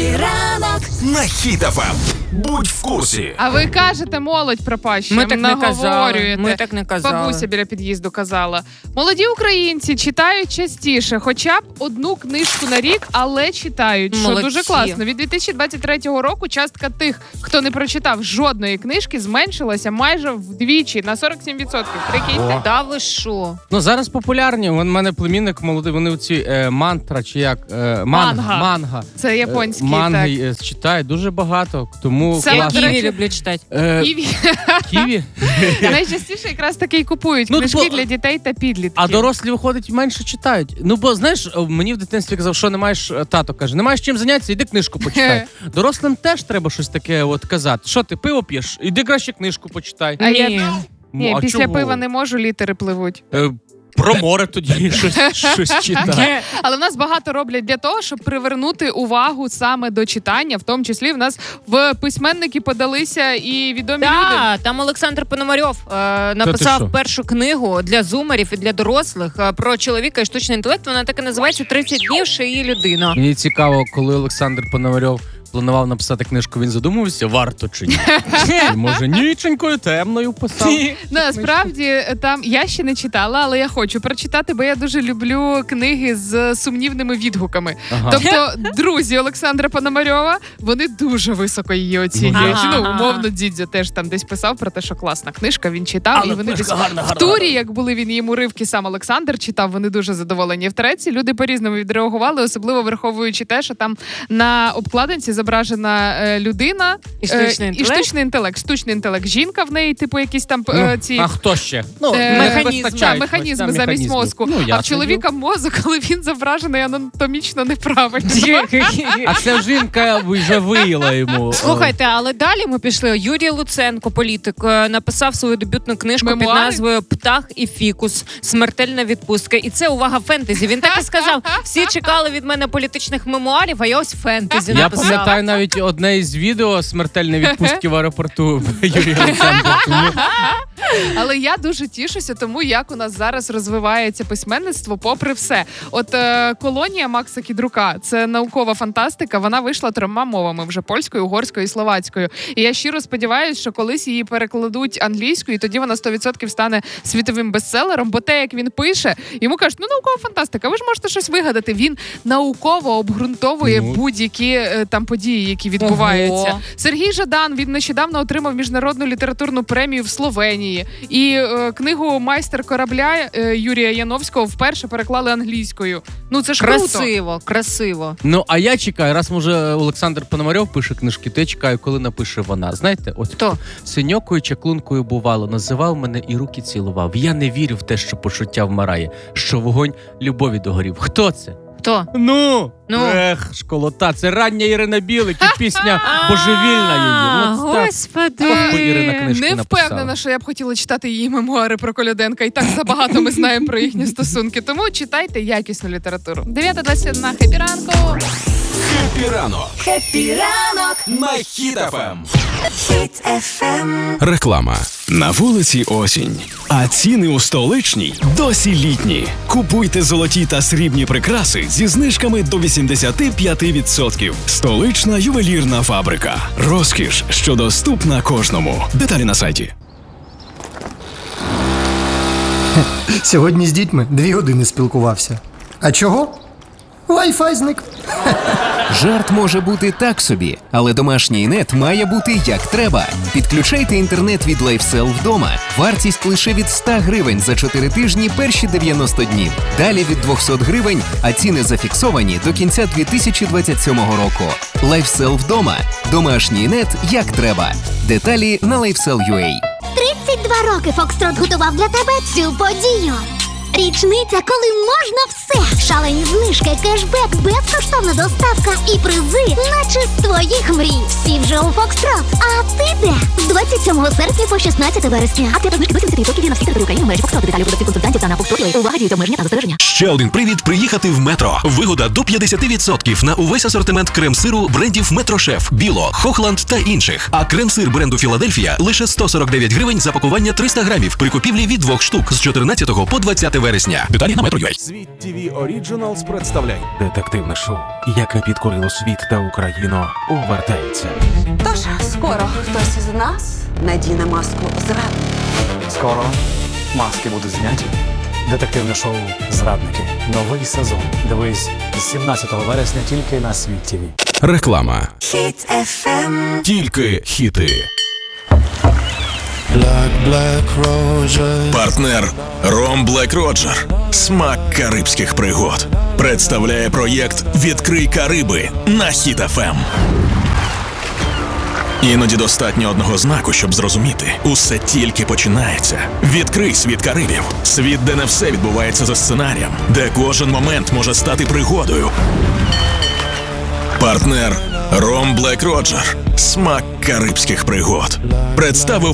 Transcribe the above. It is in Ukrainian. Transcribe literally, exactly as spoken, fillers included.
Хеппі ранок на Хіт еф ем. Будь в курсі. А ви кажете, молодь пропаща, Ми так не казали. наговорюєте. Ми так не казали. Бабуся біля під'їзду казала. Молоді українці читають частіше, хоча б одну книжку на рік, але читають, що Молодці. дуже класно. Від дві тисячі двадцять третього року частка тих, хто не прочитав жодної книжки, зменшилася майже вдвічі, на сорок сім відсотків. Прикиньте. Та ви що? Ну, зараз популярні. У мене племінник молодий, вони оці е, мантра, чи як? Е, манга. Манга. манга. Це японський, Е, манги так. е, читають дуже багато, тому Це, Я до класно. речі, Ківі люблю читати. Е, Ківі. Ківі? Найчастіше якраз таки й купують Ну, книжки бо- для дітей та підлітків. А дорослі, виходить, менше читають. Ну, бо, знаєш, мені в дитинстві казав, що не маєш, тато каже, не маєш чим зайнятися, іди книжку почитай. Дорослим теж треба щось таке от казати. Що ти, пиво п'єш? Іди краще книжку почитай. А я- Ні. Ні, А після чого? пива не можу, літери пливуть. Е, Про море тоді щось, щось читай. Але в нас багато роблять для того, щоб привернути увагу саме до читання. В тому числі в нас в письменники подалися і відомі люди. Так, там Олександр Пономарьов е, що? написав першу книгу для зумерів і для дорослих е, про чоловіка і штучний інтелект. Вона так і називається «тридцять днів, ще її людина». Мені цікаво, коли Олександр Пономарьов планував написати книжку, він задумувався, варто чи ні. Чи, може, ніченькою, темною писав. Насправді там я ще не читала, але я хочу прочитати, бо я дуже люблю книги з сумнівними відгуками. Ага. Тобто, друзі Олександра Пономарьова, вони дуже високо її оцінюють. Ага. Ну, умовно, Дідзьо теж там десь писав про те, що класна книжка, він читав, Але і вони книжка десь гарна, в гарна, турі, як були він їм уривки, сам Олександр читав, вони дуже задоволені. В треці люди по-різному відреагували, особливо враховуючи те, що там на обкладинці зображена е, людина І штучний е, і інтелект. штучний інтелект. Штучний інтелект. Жінка в неї, типу, якісь там Ну, е, ці а хто ще? Ну, Е, не механізм, вистачають. та, механізми Ось там замість механізми. мозку. Ну, а ясно. в чоловіка мозок, коли він зображений анатомічно неправильно. А це жінка вже виїла йому. Слухайте, але далі ми пішли. Юрій Луценко, політик, е, написав свою дебютну книжку Мемуари? під назвою «Птах і фікус. Смертельна відпустка». І це, увага, фентезі. Він так і сказав, всі чекали від мене політичних мемуарів, а я ось фентезі Я написала. пам'ятаю навіть одне із відео смертельної відпустки в аеропорту Юрія Луценка. Тому Але я дуже тішуся тому, як у нас зараз розвивається письменництво попри все. От е, колонія Макса Кідрука – це наукова фантастика. Вона вийшла трьома мовами вже – польською, угорською і словацькою. І я щиро сподіваюся, що колись її перекладуть англійською, і тоді вона сто відсотків стане світовим бестселером. Бо те, як він пише, йому кажуть, ну наукова фантастика, ви ж можете щось вигадати. Він науково обґрунтовує Ну. будь-які е, там події, які відбуваються. Ого. Сергій Жадан, він нещодавно отримав міжнародну літературну премію в Словенії. І е, книгу «Майстер корабля» е, Юрія Яновського вперше переклали англійською. Ну це ж круто. Красиво, красиво. Ну, а я чекаю, раз може Олександр Пономарьов пише книжки, то я чекаю, коли напише вона. Знаєте, от Хто? синьокою чаклункою бувало, називав мене і руки цілував. Я не вірю в те, що почуття вмирає, що вогонь любові догорів. Хто це? Хто? Ну, Ну. ех, школота, це рання Ірина Білик і пісня божевільна її. А, От так. Господи. Ох, би Ірина книжки Не написала. впевнена, що я б хотіла читати її мемуари про Коляденка. І так забагато ми знаємо про їхні стосунки. Тому читайте якісну літературу. дев'ята двадцять одна. Хеппі ранку! Хеппі ранок Хеппі ранок на Хіт еф ем. Хіт еф ем. Реклама. На вулиці осінь, а ціни у столичній досі літні. Купуйте золоті та срібні прикраси зі знижками до вісімдесят п'ять відсотків. Столична ювелірна фабрика. Розкіш, що доступна кожному. Деталі на сайті. Сьогодні з дітьми дві години спілкувався. А чого? Wi-Fi зник. Жарт може бути так собі, але домашній нет має бути як треба. Підключайте інтернет від LifeSell вдома. Вартість лише від сто гривень за чотири тижні перші дев'яносто днів. Далі від двісті гривень, а ціни зафіксовані до кінця дві тисячі двадцять сьомого року. LifeSell вдома. Домашній нет як треба. Деталі на LifeSell.ua. тридцять два роки Фокстрот готував для тебе цю подію. Річниця, коли можна все. Шалені знижки, кешбек, безкоштовна доставка і призи, наче з твоєї твоїх мрій. Всі вже у Фокстрот. А ти де? З двадцять сьомого серпня по шістнадцяте вересня. Акція знижки до сімдесят відсотків на всі території України в мережі Фокстрот. Деталі продавців, консультантів та на Фокстроті. Увага, діють обмеження та застереження. Ще один привід приїхати в Метро. Вигода до п'ятдесят відсотків на увесь асортимент крем-сиру брендів Метрошеф, Біло, Хохланд та інших. А крем-сир бренду Філадельфія лише сто сорок дев'ять гривень за пакування триста грамів при купівлі від двох штук з чотирнадцятого по двадцяте вересня. Деталі на Метро.ua. Світ ті ві Originals представляє детективне шоу, яке підкорило світ та Україну, повертається. Тож, скоро хтось із нас надіне маску зрадника. Скоро маски будуть зняті. Детективне шоу «Зрадники». Новий сезон. Дивись з сімнадцятого вересня тільки на Світ ті ві. Реклама. Хіт еф ем. Тільки хіти. Партнер Ром Блек Роджер. Смак карибських пригод. Представляє проєкт «Відкрий Кариби» на Хіт еф ем. Іноді достатньо одного знаку, щоб зрозуміти. Усе тільки починається. Відкрий світ Карибів. Світ, де не все відбувається за сценарієм. Де кожен момент може стати пригодою. Партнер Ром Блек Роджер. Смак карибських пригод. Представив